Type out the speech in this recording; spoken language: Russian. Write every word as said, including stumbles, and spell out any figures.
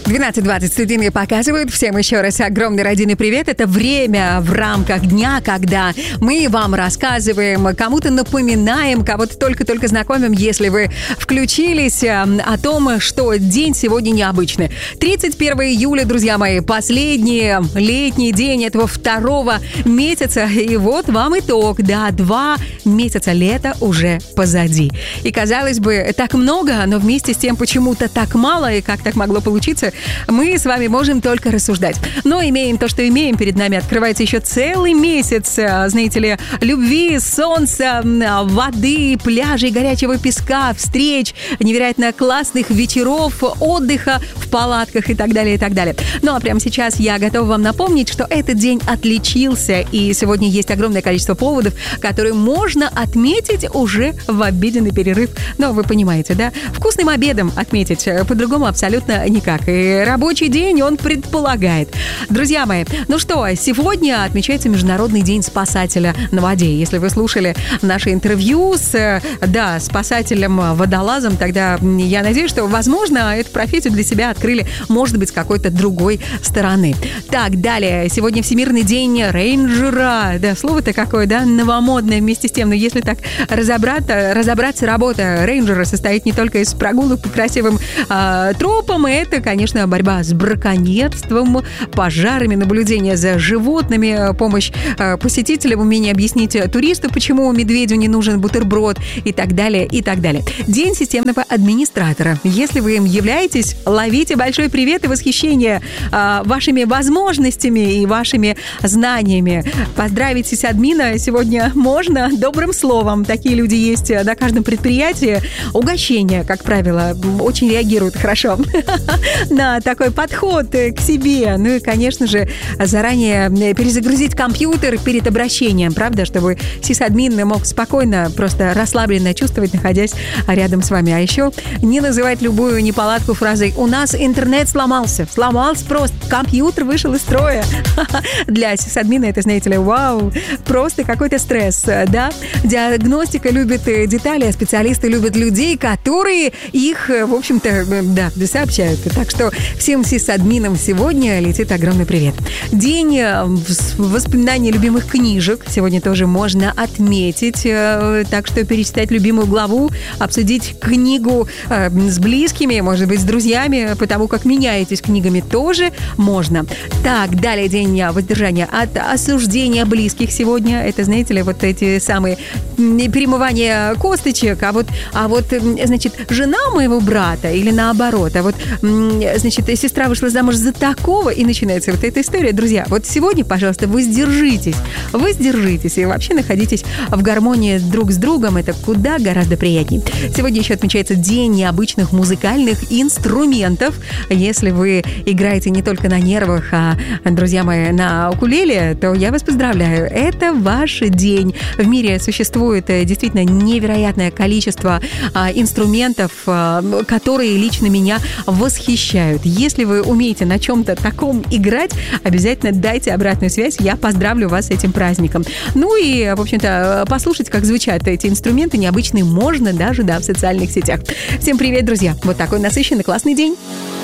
двенадцать двадцать студийные показывают. Всем еще раз огромный родийный привет. Это время в рамках дня, когда мы вам рассказываем, кому-то напоминаем, кого-то только-только знакомим, если вы включились, о том, что день сегодня необычный. тридцать первого июля, друзья мои, последний летний день этого второго месяца. И вот вам итог. Да, два месяца лета уже позади. И, казалось бы, так много, но вместе с тем почему-то так мало, и как так могло получиться, мы с вами можем только рассуждать. Но имеем то, что имеем. Перед нами открывается еще целый месяц, знаете ли, любви, солнца, воды, пляжей, горячего песка, встреч, невероятно классных вечеров, отдыха в палатках и так далее, и так далее. Ну а прямо сейчас я готова вам напомнить, что этот день отличился, и сегодня есть огромное количество поводов, которые можно отметить уже в обеденный перерыв. Но вы понимаете, да? Вкусным обедом отметить по-другому абсолютно никак. И рабочий день он предполагает. Друзья мои, ну что, сегодня отмечается Международный день спасателя на воде. Если вы слушали наше интервью с, да, спасателем-водолазом, тогда я надеюсь, что, возможно, эту профессию для себя открыли, может быть, с какой-то другой стороны. Так, далее. Сегодня Всемирный день рейнджера. Да, слово-то какое, да, новомодное вместе с тем. Но если так разобраться, разобраться, работа рейнджера состоит не только из прогулок по красивым э, тропам, это, конечно, борьба с браконьерством, пожарами, наблюдение за животными, помощь э, посетителям, умение объяснить туристу, почему медведю не нужен бутерброд и так далее, и так далее. День системного администратора. Если вы им являетесь, ловите большой привет и восхищение э, вашими возможностями и вашими знаниями. Поздравить сисадмина сегодня можно добрым словом. Такие люди есть на каждом предприятии. Угощение, как правило, очень реагируют хорошо на такой подход к себе. Ну и, конечно же, заранее перезагрузить компьютер перед обращением, правда, чтобы сисадмин мог спокойно, просто расслабленно чувствовать, находясь рядом с вами. А еще не называть любую неполадку фразой «у нас интернет сломался». Сломался просто, компьютер вышел из строя. Для сисадмина это, знаете ли, вау, просто какой-то стресс, да? Диагностика любит детали, а специалисты любят людей, которые их, в общем-то, да, сообщают. Так что всем сисадминам сегодня летит огромный привет. День воспоминаний любимых книжек сегодня тоже можно отметить. Так что перечитать любимую главу, обсудить книгу с близкими, может быть, с друзьями, потому как меняетесь книгами, тоже можно. Так, далее день воздержания от осуждения близких сегодня. Это, знаете ли, вот эти самые перемывания косточек. А вот, а вот, значит, жена моего брата или наоборот, а вот, значит, сестра вышла замуж за такого, и начинается вот эта история. Друзья, вот сегодня, пожалуйста, воздержитесь, воздержитесь и вообще находитесь в гармонии друг с другом. Это куда гораздо приятнее. Сегодня еще отмечается День необычных музыкальных инструментов. Если вы играете не только на нервах, а, друзья мои, на укулеле, то я вас поздравляю. Это ваш день. В мире существует действительно невероятное количество а, инструментов, а, которые лично меня восхищают. Если вы умеете на чем-то таком играть, обязательно дайте обратную связь. Я поздравлю вас с этим праздником. Ну и, в общем-то, послушать, как звучат эти инструменты необычные, можно даже, да, в социальных сетях. Всем привет, друзья. Вот такой насыщенный, классный день.